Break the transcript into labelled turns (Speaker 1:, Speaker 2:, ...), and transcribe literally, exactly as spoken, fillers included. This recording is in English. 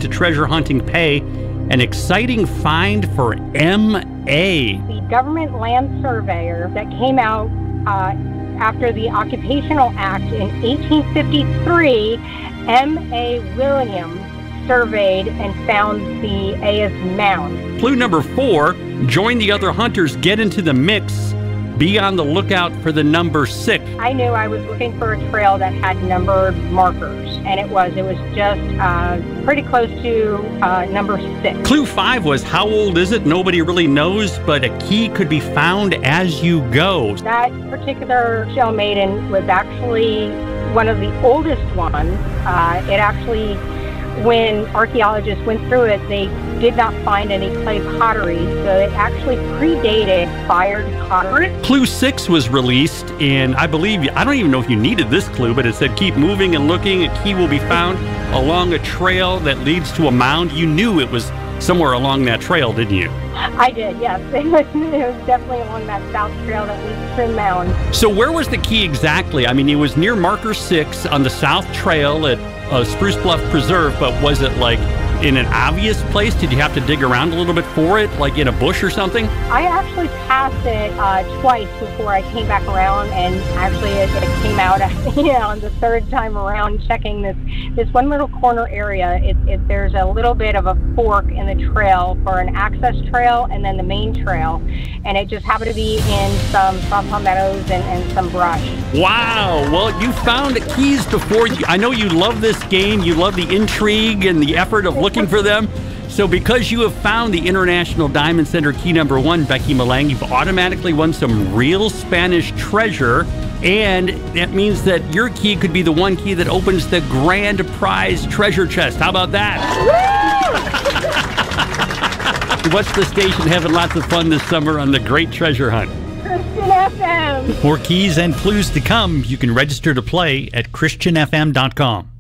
Speaker 1: to treasure hunting pay? An exciting find for M A.
Speaker 2: The government land surveyor that came out uh, after the Occupational Act in eighteen fifty-three, M A Williams surveyed and found the Ayers Mound.
Speaker 1: Clue number four, join the other hunters, get into the mix. Be on the lookout for the number six.
Speaker 2: I knew I was looking for a trail that had numbered markers, and it was. It was just uh, pretty close to uh, number six.
Speaker 1: Clue five was, how old is it? Nobody really knows, but a key could be found as you go.
Speaker 2: That particular shell maiden was actually one of the oldest ones. Uh, it actually, when archaeologists went through it, they did not find any clay pottery, so it actually predated fired pottery.
Speaker 1: Clue six was released, and I believe, I don't even know if you needed this clue, but it said keep moving and looking. A key will be found along a trail that leads to a mound. You knew it was somewhere along that trail, didn't you?
Speaker 2: I did, yes. It was, it was definitely along that south trail that leads to the mound.
Speaker 1: So where was the key exactly? I mean, it was near marker six on the south trail at uh, Spruce Bluff Preserve, but was it like in an obvious place? Did you have to dig around a little bit for it, like in a bush or something?
Speaker 2: I actually passed it uh, twice before I came back around, and actually it, it came out, you know, on the third time around checking this this one little corner area. It, it, there's a little bit of a fork in the trail for an access trail and then the main trail, and it just happened to be in some soft meadows and, and some brush.
Speaker 1: Wow! Well, you found keys before. You, I know you love this game. You love the intrigue and the effort of looking for them. So because you have found the International Diamond Center key number one, Becky Malang, you've automatically won some real Spanish treasure. And that means that your key could be the one key that opens the grand prize treasure chest. How about that? What's the station having lots of fun this summer on the Great Treasure Hunt?
Speaker 2: Christian F M.
Speaker 1: For keys and clues to come, you can register to play at Christian F M dot com.